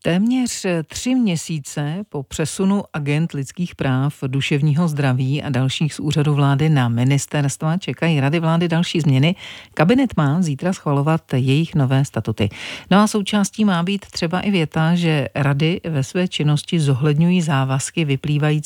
Téměř 3 měsíce po přesunu agent lidských práv, duševního zdraví a dalších z úřadu vlády na ministerstva čekají rady vlády další změny. Kabinet má zítra schvalovat jejich nové statuty. No a součástí má být třeba i věta, že rady ve své činnosti zohledňují závazky vyplývající